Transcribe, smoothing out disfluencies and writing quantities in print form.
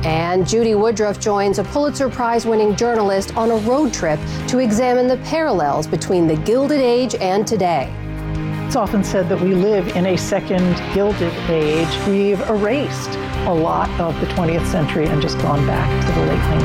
And Judy Woodruff joins a Pulitzer Prize-winning journalist on a road trip to examine the parallels between the Gilded Age and today. It's often said that we live in a second Gilded Age. We've erased a lot of the 20th century and just gone back to the late 19th.